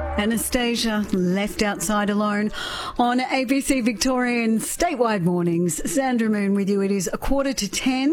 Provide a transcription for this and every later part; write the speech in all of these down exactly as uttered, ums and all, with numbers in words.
Anastasia, Left Outside Alone on A B C Victorian statewide mornings. Sandra Moon with you. It is a quarter to ten,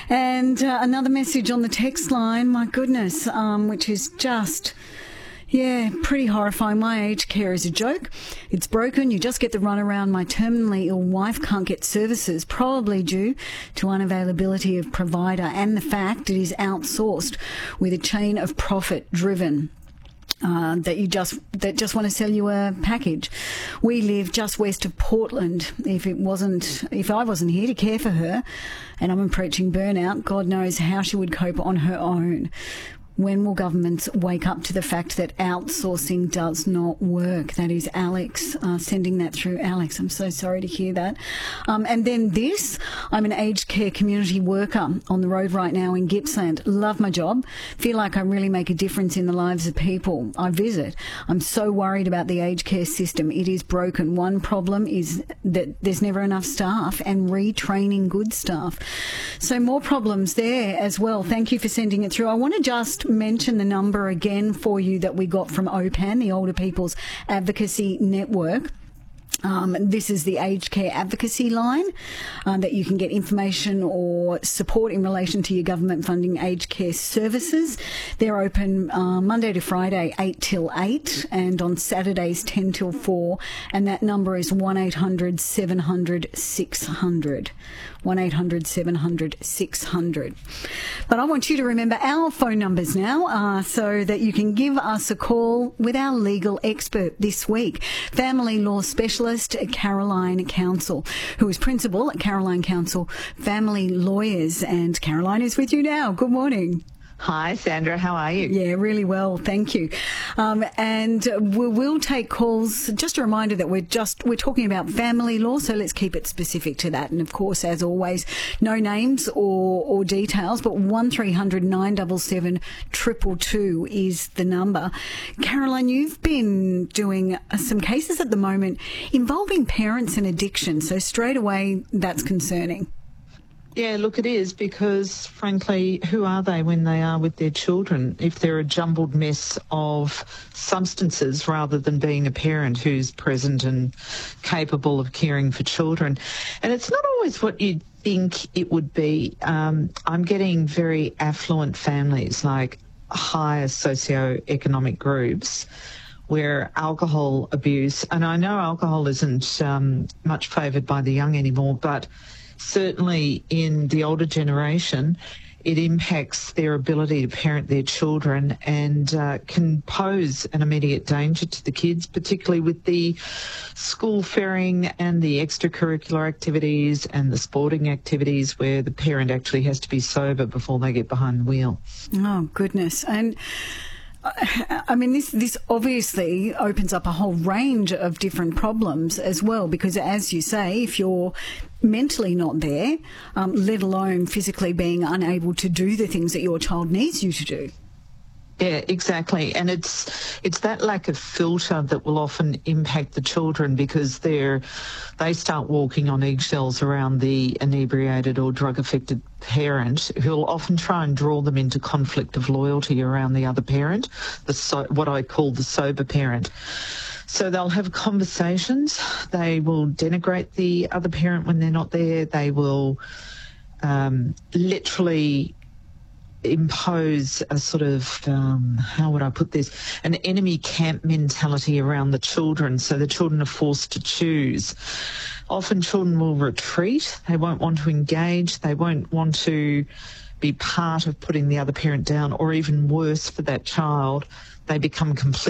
and uh, another message on the text line, my goodness, um, which is just... yeah, pretty horrifying. My aged care is a joke. It's broken. You just get the runaround. My terminally ill wife can't get services, probably due to unavailability of provider and the fact it is outsourced with a chain of profit driven. Uh, that you just that just want to sell you a package. We live just west of Portland. If it wasn't, if I wasn't here to care for her, and I'm approaching burnout, God knows how she would cope on her own. When will governments wake up to the fact that outsourcing does not work? That is Alex uh, sending that through. Alex, I'm so sorry to hear that. Um, and then this, I'm an aged care community worker on the road right now in Gippsland. Love my job. Feel like I really make a difference in the lives of people I visit. I'm so worried about the aged care system. It is broken. One problem is that there's never enough staff and retraining good staff. So more problems there as well. Thank you for sending it through. I want to just mention the number again for you that we got from O P A N, the Older People's Advocacy Network. Um, this is the aged care advocacy line uh, that you can get information or support in relation to your government funding aged care services. They're open uh, Monday to Friday, eight till eight, and on Saturdays, ten till four. And that number is one eight hundred seven hundred six hundred. one eight hundred seven hundred six hundred. But I want you to remember our phone numbers now uh, so that you can give us a call with our legal expert this week, family law specialist Caroline Counsell, who is principal at Caroline Counsell Family Lawyers. And Caroline is with you now. Good morning. Hi, Sandra. How are you? Yeah, really well. Thank you. Um, and we will take calls. Just a reminder that we're just, we're talking about family law, so let's keep it specific to that. And of course, as always, no names or, or details, but one three hundred nine seven seven two two two is the number. Caroline, you've been doing uh, some cases at the moment involving parents and addiction. So straight away, that's concerning. Yeah, look, it is because, frankly, who are they when they are with their children if they're a jumbled mess of substances rather than being a parent who's present and capable of caring for children? And it's not always what you'd think it would be. Um, I'm getting very affluent families, like higher socioeconomic groups, where alcohol abuse, and I know alcohol isn't um, much favoured by the young anymore, but certainly in the older generation, it impacts their ability to parent their children and uh, can pose an immediate danger to the kids, particularly with the school faring and the extracurricular activities and the sporting activities where the parent actually has to be sober before they get behind the wheel. Oh, goodness. And I mean, this this obviously opens up a whole range of different problems as well, because as you say, if you're mentally not there, um, let alone physically being unable to do the things that your child needs you to do. Yeah, exactly. And it's it's that lack of filter that will often impact the children because they're they start walking on eggshells around the inebriated or drug-affected parent, who'll often try and draw them into conflict of loyalty around the other parent, the so, what I call the sober parent. So they'll have conversations. They will denigrate the other parent when they're not there. They will um, literally impose a sort of, um, how would I put this, an enemy camp mentality around the children, so the children are forced to choose. Often children will retreat. They won't want to engage. They won't want to be part of putting the other parent down, or even worse for that child, they become completely